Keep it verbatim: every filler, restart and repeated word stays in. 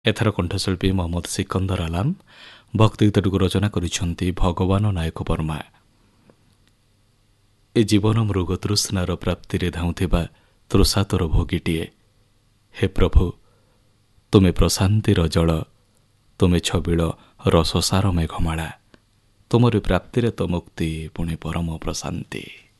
ଏଥର କଣ୍ଠଶିଳ୍ପୀ ମହମ୍ମଦ ସିକନ୍ଦର ଆଲାମ, ଭକ୍ତି ଗୀତଟିକୁ ରଚନା କରିଛନ୍ତି ଭଗବାନ ନାୟକ ବର୍ମା। ଏ ଜୀବନ ମୃଗ ତୃଷ୍ଣାର ପ୍ରାପ୍ତିରେ ଧାଉଁଥିବା ତୃଷାତର ଭୋଗୀଟିଏ। ହେ ପ୍ରଭୁ, ତୁମେ ପ୍ରଶାନ୍ତିର ଜଳ, ତୁମେ ଛବିଳ ରସସାର ମେଘମାଳା, ତୁମରି ପ୍ରାପ୍ତିରେ ତ ମୁକ୍ତି ପୁଣି ପରମ ପ୍ରଶାନ୍ତି।